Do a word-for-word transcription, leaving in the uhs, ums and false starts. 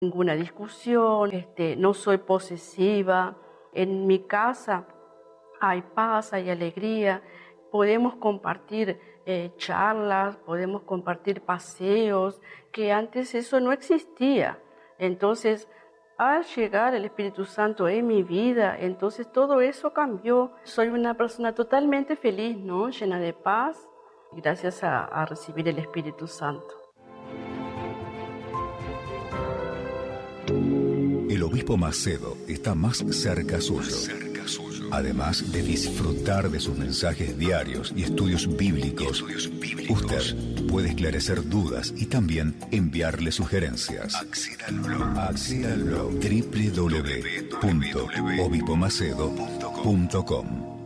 ninguna discusión, este, no soy posesiva. En mi casa hay paz, hay alegría, podemos compartir eh, charlas, podemos compartir paseos, que antes eso no existía. Entonces, al llegar el Espíritu Santo en mi vida, entonces todo eso cambió. Soy una persona totalmente feliz, ¿no? Llena de paz, gracias a, a recibir el Espíritu Santo. El obispo Macedo está más cerca suyo. Además de disfrutar de sus mensajes diarios y estudios bíblicos, usted puede esclarecer dudas y también enviarle sugerencias. Acceda al blog, acceda al blog doble u doble u doble u punto obispo macedo punto com.